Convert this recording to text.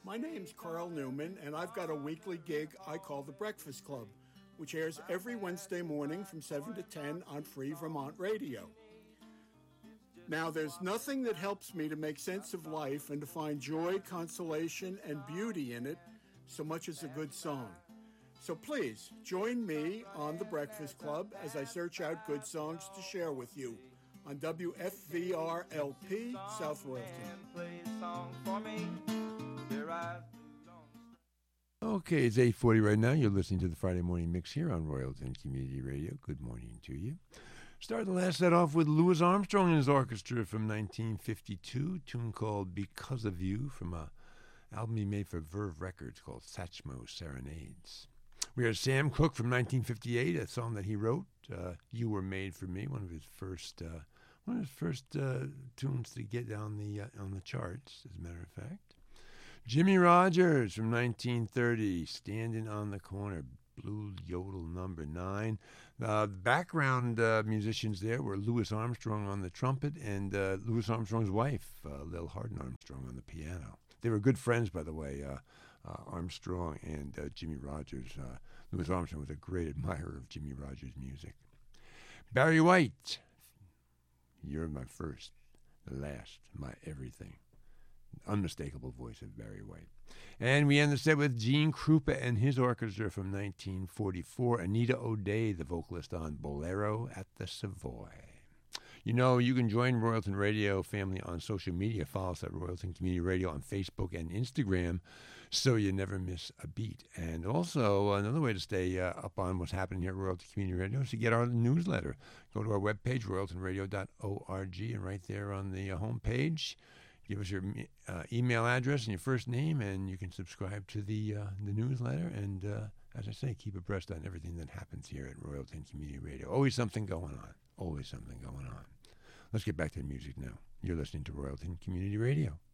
My name's Carl Newman, and I've got a weekly gig I call The Breakfast Club, which airs every Wednesday morning from 7 to 10 on Free Vermont Radio. Now, there's nothing that helps me to make sense of life and to find joy, consolation, and beauty in it so much as a good song. So please, join me on The Breakfast Club as I search out good songs to share with you on WFVR-LP, South Royalton. Okay, it's 8:40 right now. You're listening to the Friday Morning Mix here on Royalton Community Radio. Good morning to you. Started the last set off with Louis Armstrong and his orchestra from 1952, a tune called Because of You from an album he made for Verve Records called Satchmo Serenades. We had Sam Cooke from 1958, a song that he wrote, You Were Made for Me, one of his first tunes to get on the charts, as a matter of fact. Jimmy Rogers from 1930, Standing on the Corner, Blue Yodel number 9. The background musicians there were Louis Armstrong on the trumpet and Louis Armstrong's wife, Lil Hardin Armstrong, on the piano. They were good friends, by the way, Armstrong and Jimmy Rogers. Louis Armstrong was a great admirer of Jimmy Rogers' music. Barry White, You're My First, the Last, My Everything. Unmistakable voice of Barry White. And we end the set with Gene Krupa and his orchestra from 1944. Anita O'Day, the vocalist on Bolero at the Savoy. You know, you can join Royalton Radio family on social media. Follow us at Royalton Community Radio on Facebook and Instagram so you never miss a beat. And also, another way to stay up on what's happening here at Royalton Community Radio is to get our newsletter. Go to our webpage, royaltonradio.org, and right there on the homepage, give us your email address and your first name, and you can subscribe to the newsletter. And as I say, keep abreast on everything that happens here at Royalton Community Radio. Always something going on. Always something going on. Let's get back to the music now. You're listening to Royalton Community Radio.